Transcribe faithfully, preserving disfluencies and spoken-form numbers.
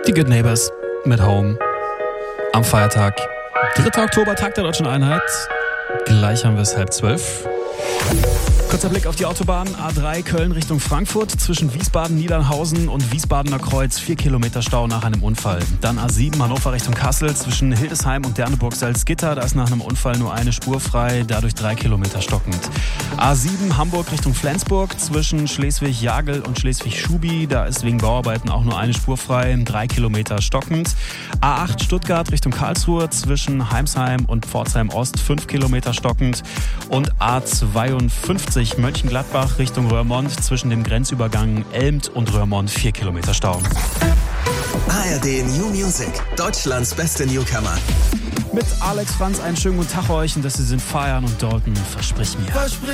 Die Good Neighbors mit Home am Feiertag. dritter Oktober, Tag der Deutschen Einheit. Gleich haben wir es halb zwölf. Kurzer Blick auf die Autobahn. A drei Köln Richtung Frankfurt zwischen Wiesbaden, Niedernhausen und Wiesbadener Kreuz. Vier Kilometer Stau nach einem Unfall. Dann A sieben Hannover Richtung Kassel zwischen Hildesheim und Derneburg-Salzgitter. Da ist nach einem Unfall nur eine Spur frei, dadurch drei Kilometer stockend. A sieben Hamburg Richtung Flensburg zwischen Schleswig-Jagel und Schleswig-Schubi. Da ist wegen Bauarbeiten auch nur eine Spur frei, drei Kilometer stockend. A acht Stuttgart Richtung Karlsruhe zwischen Heimsheim und Pforzheim Ost, fünf Kilometer stockend. Und A zweiundfünfzig Mönchengladbach Richtung Röhrmond zwischen dem Grenzübergang Elmt und Röhrmond, vier Kilometer Stau. A R D New Music, Deutschlands beste Newcomer. Mit Alex Franz einen schönen guten Tag euch und dass Sie sind feiern und Dalton, versprich mir.